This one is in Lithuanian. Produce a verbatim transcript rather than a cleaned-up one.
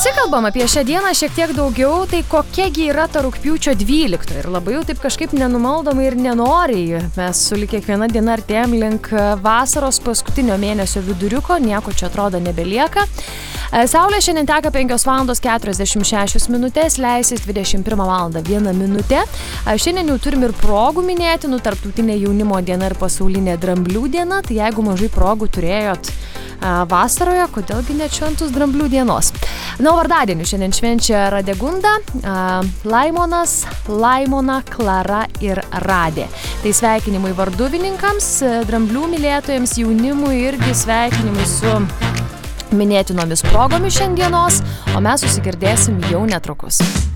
Pasikalbam apie šią dieną šiek tiek daugiau, tai kokiagi yra ta rugpjūčio dvyliktoji. Ir labai jau taip kažkaip nenumaldomai ir nenoriai. Mes su lyg kiekviena diena artėjom link vasaros paskutinio mėnesio viduriuko, nieko čia atrodo nebelieka. Saulė šiandien teka penkios valandos keturiasdešimt šešios minutės, leisis dvidešimt pirmą valandą vieną minutę. Šiandien jau turim ir progų minėti, nu, tarptautinė jaunimo diena ir pasaulinė dramblių diena, tai jeigu mažai progų turėjot vasaroje, kodėlgi net šventus dramblių dienos. Na, o vardadienį šiandien švenčia Radegunda, Laimonas, Laimona, Klara ir Radė. Tai sveikinimai varduvininkams, dramblių mylėtojams, jaunimui irgi sveikinimai su minėtinomis progomis šiandienos, o mes susigirdėsim jau netrukus.